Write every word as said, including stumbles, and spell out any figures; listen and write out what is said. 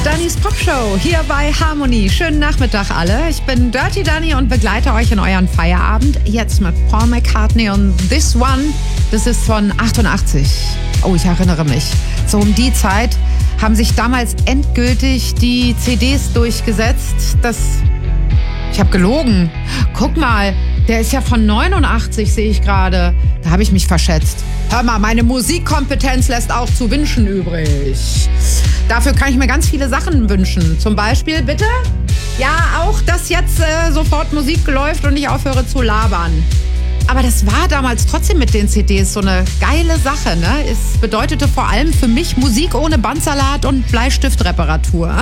Dannys Popshow hier bei Harmony. Schönen Nachmittag alle. Ich bin Dirty Danny und begleite euch in euren Feierabend. Jetzt mit Paul McCartney und This One. Das ist von achtundachtzig. Oh, ich erinnere mich. So um die Zeit haben sich damals endgültig die C Ds durchgesetzt. Das... Ich habe gelogen. Guck mal, der ist ja von neunundachtzig, sehe ich gerade. Da habe ich mich verschätzt. Hör mal, meine Musikkompetenz lässt auch zu wünschen übrig. Dafür kann ich mir ganz viele Sachen wünschen. Zum Beispiel, bitte? Ja, auch, dass jetzt äh, sofort Musik läuft und ich aufhöre zu labern. Aber das war damals trotzdem mit den C Ds so eine geile Sache, ne? Es bedeutete vor allem für mich Musik ohne Bandsalat und Bleistiftreparatur.